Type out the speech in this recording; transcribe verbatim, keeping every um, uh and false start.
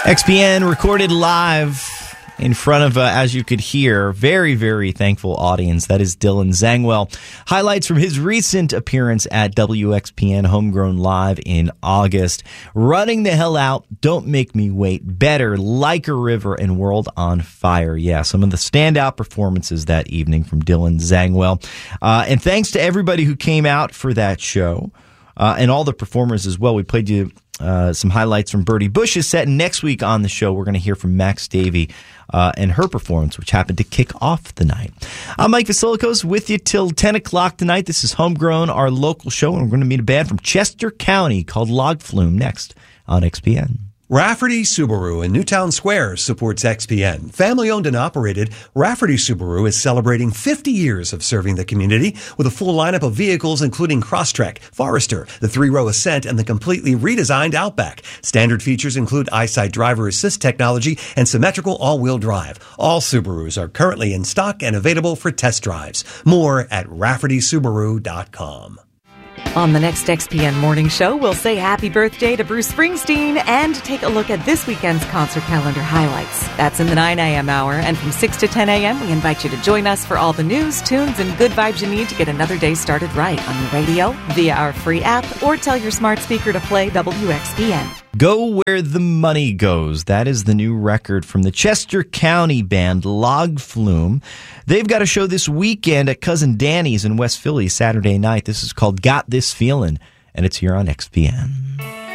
X P N recorded live in front of, uh, as you could hear, very, very thankful audience. That is Dylan Zangwill. Highlights from his recent appearance at W X P N Homegrown Live in August. Running the Hell Out, Don't Make Me Wait, Better, Like a River, and World on Fire. Yeah, some of the standout performances that evening from Dylan Zangwill. Uh, and thanks to everybody who came out for that show. Uh, and all the performers as well. We played you uh, some highlights from Bertie Bush's set. And next week on the show, we're going to hear from Max Davey uh, and her performance, which happened to kick off the night. I'm Mike Vasilikos with you till ten o'clock tonight. This is Homegrown, our local show, and we're going to meet a band from Chester County called Log Flume next on X P N. Rafferty Subaru in Newtown Square supports X P N. Family owned and operated, Rafferty Subaru is celebrating fifty years of serving the community with a full lineup of vehicles including Crosstrek, Forester, the three-row Ascent, and the completely redesigned Outback. Standard features include EyeSight driver assist technology and symmetrical all-wheel drive. All Subarus are currently in stock and available for test drives. More at rafferty subaru dot com. On the next X P N Morning Show, we'll say happy birthday to Bruce Springsteen and take a look at this weekend's concert calendar highlights. That's in the nine a.m. hour, and from six to ten a.m., we invite you to join us for all the news, tunes, and good vibes you need to get another day started right on your radio, via our free app, or tell your smart speaker to play W X P N. Go Where the Money Goes. That is the new record from the Chester County band Log Flume. They've got a show this weekend at Cousin Danny's in West Philly, Saturday night. This is called Got This Feelin', and it's here on X P N.